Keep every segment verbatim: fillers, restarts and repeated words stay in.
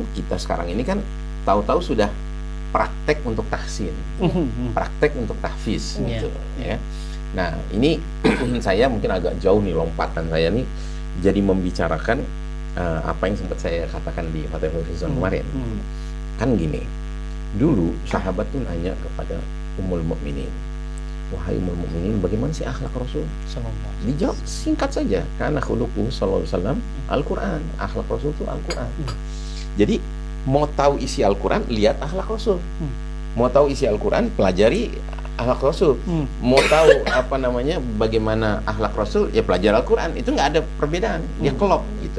kita sekarang ini kan tahu-tahu sudah praktek untuk tahsin, praktek untuk tahfiz, Yeah. gitu, ya. Nah, ini saya mungkin agak jauh nih lompatan saya nih, jadi membicarakan uh, apa yang sempat saya katakan di Fatihul Hizan kemarin. Hmm. Kan gini, dulu sahabat tuh nanya kepada Ummul Mukminin, wahai Ummul Mukminin, bagaimana sih akhlak Rasul? Dijawab singkat saja, karena khuluquhu sallallahu alaihi wasallam Al-Quran, akhlak Rasul itu Al-Quran. Hmm. Jadi mau tahu isi Al-Quran, lihat akhlak Rasul. Hmm. Mau tahu isi Al-Quran, pelajari akhlak Rasul. Hmm. Mau tahu apa namanya, bagaimana akhlak Rasul, ya pelajari Al-Quran. Itu nggak ada perbedaan, dia klop gitu.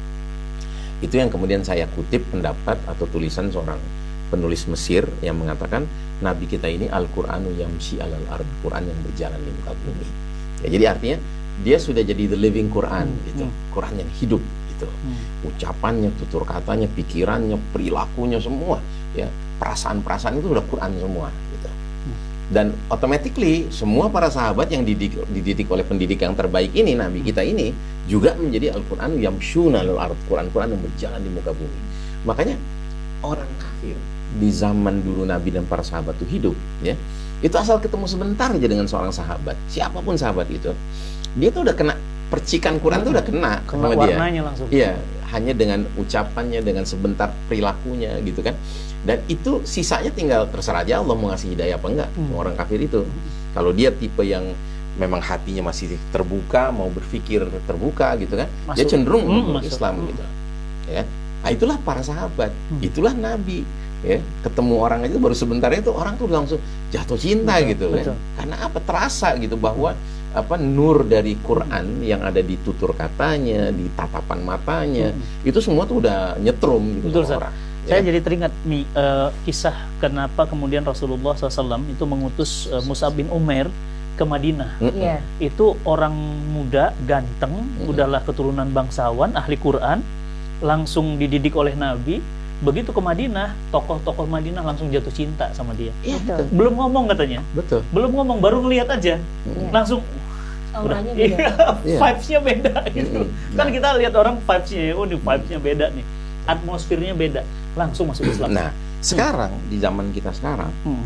Itu yang kemudian saya kutip pendapat atau tulisan seorang penulis Mesir yang mengatakan Nabi kita ini Al-Qur'anu yamshi alal ard, Quran yang berjalan di muka bumi. Ya, jadi artinya dia sudah jadi the living Quran, Hmm. gitu. Hmm. Quran yang hidup gitu. Hmm. Ucapannya, tutur katanya, pikirannya, perilakunya semua, ya, perasaan-perasaan itu udah Quran semua gitu. Dan automatically semua para sahabat yang dididik, dididik oleh pendidik yang terbaik ini, Nabi kita ini juga menjadi Al-Qur'an yamshuna alal ard, Quran-Quran yang berjalan di muka bumi. Makanya orang kafir di zaman dulu Nabi dan para sahabat itu hidup, ya, itu asal ketemu sebentar aja dengan seorang sahabat, siapapun sahabat itu, dia tuh udah kena percikan Quran, tuh udah kena Kena sama dia. warnanya langsung. Iya, hanya dengan ucapannya, dengan sebentar perilakunya gitu kan. Dan itu sisanya tinggal terserah aja Allah mau ngasih hidayah apa enggak Hmm. orang kafir itu. Kalau dia tipe yang memang hatinya masih terbuka, mau berpikir terbuka gitu kan, dia Masuk. cenderung Hmm, untuk masuk. Islam Hmm. gitu. Ya. Nah, itulah para sahabat, Hmm. itulah Nabi. Ya, ketemu orang aja baru sebentar itu orang tuh langsung jatuh cinta Betul, gitu kan. betul. Karena apa? Terasa gitu bahwa apa nur dari Quran yang ada di tutur katanya, di tatapan matanya, Hmm. itu semua tuh udah nyetrum gitu Betul, sama Ustaz. orang. Saya Ya. jadi teringat nih eh, kisah kenapa kemudian Rasulullah shallallahu alaihi wasallam itu mengutus eh, Mus'ab bin Umair ke Madinah. Mm-mm. Iya. Itu orang muda, ganteng, Mm-mm. udahlah keturunan bangsawan, ahli Quran, langsung dididik oleh Nabi. Begitu ke Madinah, tokoh-tokoh Madinah langsung jatuh cinta sama dia. Iya, Betul. betul. Belum ngomong katanya, Betul. belum ngomong, baru ngelihat aja, Mm-mm. langsung Auranya udah, beda. Iya. vibes-nya beda gitu. Mm-mm. Kan Nah. kita lihat orang vibes-nya, oh ini vibes-nya beda nih, atmosfernya beda, langsung masuk Islam. Nah, sekarang di zaman kita sekarang, Hmm.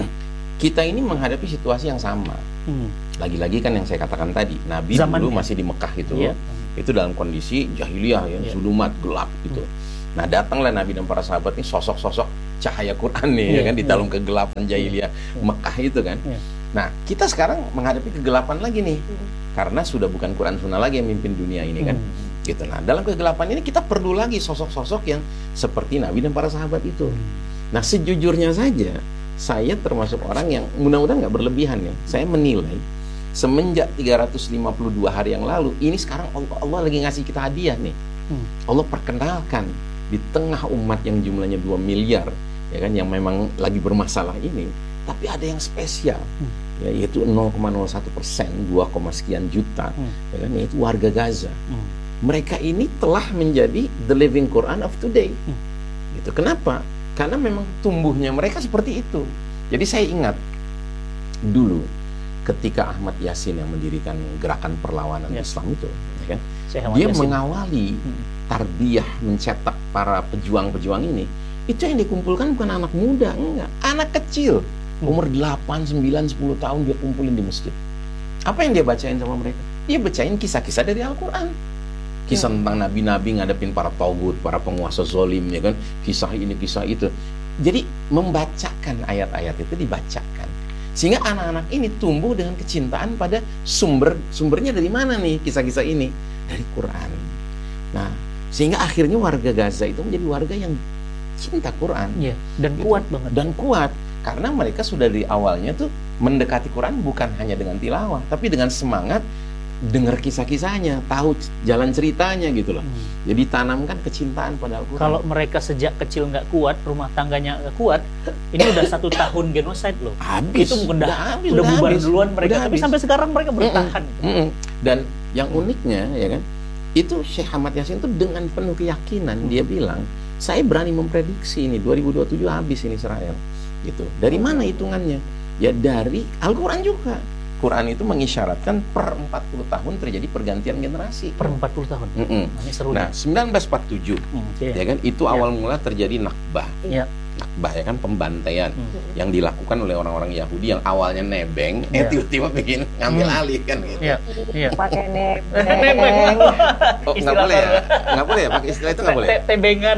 kita ini menghadapi situasi yang sama. Hmm. Lagi-lagi kan yang saya katakan tadi, Nabi Zamannya. dulu masih di Mekah itu, Iya. itu dalam kondisi jahiliyah yang Iya. zulumat, gelap gitu. Nah, datanglah Nabi dan para sahabat ini sosok-sosok cahaya Quran nih, Iya, ya kan, di iya. dalam kegelapan jahiliyah Iya. Mekah itu kan. Iya. Nah, kita sekarang menghadapi kegelapan lagi nih, karena sudah bukan Quran Sunnah lagi yang mimpin dunia ini kan. Hmm. Gitu. Nah, dalam kegelapan ini kita perlu lagi sosok-sosok yang seperti Nabi dan para sahabat itu. Nah, sejujurnya saja, saya termasuk orang yang mudah-mudahan nggak berlebihan ya. Saya menilai semenjak tiga ratus lima puluh dua hari yang lalu, ini sekarang Allah, Allah lagi ngasih kita hadiah nih. Hmm. Allah perkenalkan di tengah umat yang jumlahnya dua miliar, ya kan, yang memang lagi bermasalah ini, tapi ada yang spesial, Hmm. ya, yaitu nol koma nol satu persen, dua, sekian juta, Hmm. ya kan, yaitu warga Gaza. Hmm. Mereka ini telah menjadi the living Quran of today. Hmm. Gitu. Kenapa? Karena memang tumbuhnya mereka seperti itu. Jadi saya ingat dulu ketika Ahmad Yasin yang mendirikan gerakan perlawanan Ya. Islam itu, ya kan, Saya dia Yasin. mengawali Hmm. tarbiyah, mencetak para pejuang-pejuang ini. Itu yang dikumpulkan bukan anak muda, enggak, anak kecil, Hmm. umur delapan, sembilan, sepuluh tahun dia kumpulin di masjid. Apa yang dia bacain sama mereka? Dia bacain kisah-kisah dari Al-Quran. Kisah Ya. tentang nabi-nabi ngadepin para togut, para penguasa zolim, ya kan? Kisah ini, kisah itu. Jadi membacakan ayat-ayat itu dibacakan. Sehingga anak-anak ini tumbuh dengan kecintaan pada sumber sumbernya dari mana nih kisah-kisah ini? Dari Quran. Nah, sehingga akhirnya warga Gaza itu menjadi warga yang cinta Quran. Iya, dan Gitu. kuat banget. Dan kuat karena mereka sudah dari awalnya tuh mendekati Quran bukan hanya dengan tilawah, tapi dengan semangat dengar kisah-kisahnya, tahu jalan ceritanya gitu loh. Hmm. Jadi tanamkan kecintaan pada Al-Quran. Kalau mereka sejak kecil nggak kuat, rumah tangganya nggak kuat, ini udah satu tahun genosid loh. habis, Itu udah, udah habis, udah udah bubar habis. duluan mereka, Udah tapi habis. sampai sekarang mereka bertahan. Mm-mm. Dan yang uniknya ya kan, itu Syekh Ahmad Yasin itu dengan penuh keyakinan dia bilang, saya berani memprediksi ini dua ribu dua puluh tujuh habis ini Israel. Gitu. Dari mana hitungannya? Ya dari Al-Quran juga. Quran itu mengisyaratkan per empat puluh tahun terjadi pergantian generasi. Per empat puluh tahun. Mm-mm. Nah, ini seru. Nah, nih. sembilan belas empat puluh tujuh Hmm, oke. ya kan itu Ya. awal mula terjadi Nakbah. Ya. Nakbah ya kan pembantaian Hmm. yang dilakukan oleh orang-orang Yahudi yang awalnya nebeng, eh Ya. tiba-tiba bikin ngambil Hmm. alih kan gitu. Ya. Ya. Pakai nebeng. Nebeng. Oh, nggak Istilah boleh ya? baru. Nggak boleh ya? Pakai istilah itu nggak boleh? Te- Tebengan.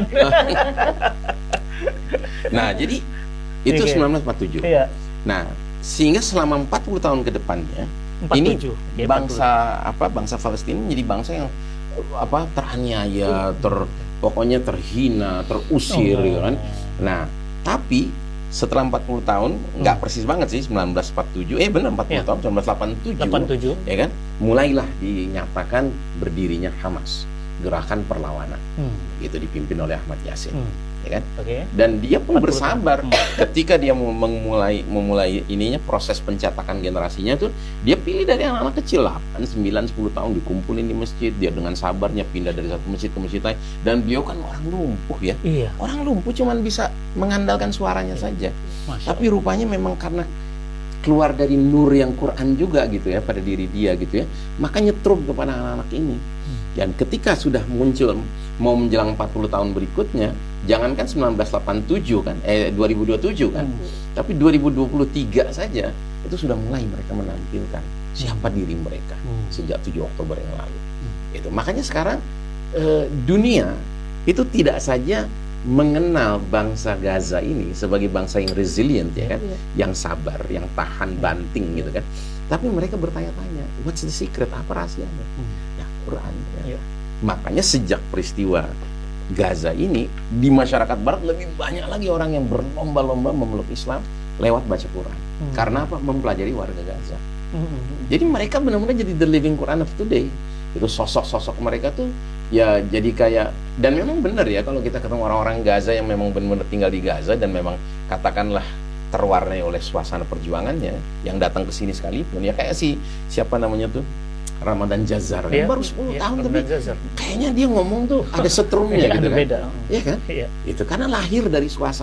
Nah, jadi itu Oke. sembilan belas empat puluh tujuh. Iya. Nah, sehingga selama empat puluh tahun ke depannya, empat puluh ini tujuh. Oke, bangsa apa bangsa Palestina menjadi bangsa yang apa teraniaya, ter pokoknya terhina, terusir Oh. gitu kan. Nah, tapi setelah empat puluh tahun, nggak persis banget sih, sembilan belas empat puluh tujuh, eh benar empat puluh Ya. tahun, sembilan belas delapan puluh tujuh, delapan puluh tujuh. ya kan, mulailah dinyatakan berdirinya Hamas, gerakan perlawanan, Hmm. gitu dipimpin oleh Ahmad Yassin, Hmm. ya kan, Oke. dan dia pun empat puluh bersabar tahun. Hmm. ketika dia mau memulai memulai ininya proses pencetakan generasinya tuh, dia pilih dari anak-anak kecil delapan, sembilan, sepuluh tahun dikumpulin di masjid, dia dengan sabarnya pindah dari satu masjid ke masjid lain, dan beliau kan orang lumpuh ya, Iya. orang lumpuh cuman bisa mengandalkan suaranya saja. Masya Tapi rupanya memang karena keluar dari nur yang Quran juga gitu ya pada diri dia gitu ya, makanya nyetrum kepada anak-anak ini. Dan ketika sudah muncul mau menjelang empat puluh tahun berikutnya, jangankan sembilan belas delapan puluh tujuh kan, eh dua ribu dua puluh tujuh kan, Hmm. tapi dua ribu dua puluh tiga saja itu sudah mulai mereka menampilkan siapa diri mereka Hmm. sejak tujuh Oktober yang lalu. Itu makanya sekarang eh, dunia itu tidak saja mengenal bangsa Gaza ini sebagai bangsa yang resilient ya kan, Iya. yang sabar, yang tahan banting gitu kan. Tapi mereka bertanya-tanya, what's the secret? Apa rahasianya? Hmm. Ya, Quran. Ya. Iya. Makanya sejak peristiwa Gaza ini di masyarakat Barat lebih banyak lagi orang yang berlomba-lomba memeluk Islam lewat baca Quran. Hmm. Karena apa? Mempelajari warga Gaza. Hmm. Jadi mereka benar-benar jadi the living Quran of today. Itu sosok-sosok mereka tuh ya jadi kayak, dan memang benar ya kalau kita ketemu orang-orang Gaza yang memang benar-benar tinggal di Gaza dan memang katakanlah terwarnai oleh suasana perjuangannya, yang datang ke sini sekalipun ya kayak si siapa namanya tuh Ramadan Jazar kan, Iya. baru sepuluh Iya, tahun tapi Ramadan Jazar. kayaknya dia ngomong tuh ada setrumnya Iya, gitu ada kan. beda. Iya kan? Iya. Itu karena lahir dari suasana